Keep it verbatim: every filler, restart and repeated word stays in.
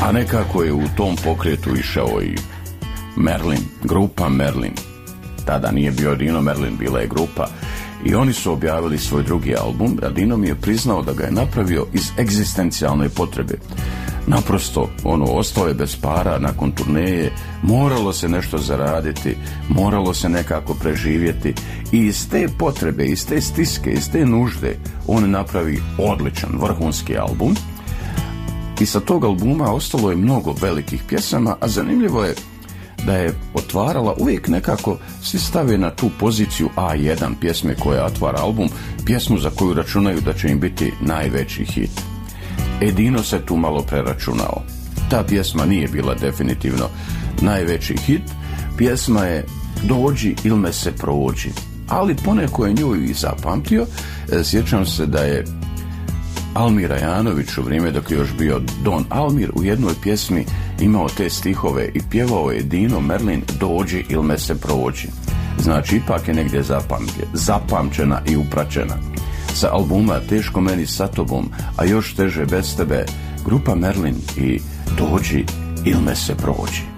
A nekako je u tom pokretu išao i Merlin, grupa Merlin. Tada nije bio Dino Merlin, bila je grupa. I oni su objavili svoj drugi album, a Dino mi je priznao da ga je napravio iz egzistencijalne potrebe. Naprosto, ono, ostao je bez para nakon turneje, moralo se nešto zaraditi, moralo se nekako preživjeti i iz te potrebe, iz te stiske, iz te nužde on napravi odličan, vrhunski album. I sa tog albuma ostalo je mnogo velikih pjesama, a zanimljivo je da je otvarala uvijek nekako, svi stave na tu poziciju A jedan pjesme koja otvara album, pjesmu za koju računaju da će im biti najveći hit. E, Dino se tu malo preračunao. Ta pjesma nije bila definitivno najveći hit, pjesma je Dođi il me se prođi, ali poneko je nju i zapamtio. Sjećam se da je Almir Ajanović u vrijeme dok je još bio Don Almir u jednoj pjesmi imao te stihove i pjevao je Dino Merlin Dođi il me se prođi. Znači ipak je negdje zapamćena i upraćena. Sa albuma Teško meni sa tobom, a još teže bez tebe, grupa Merlin i Dođi il me se prođi.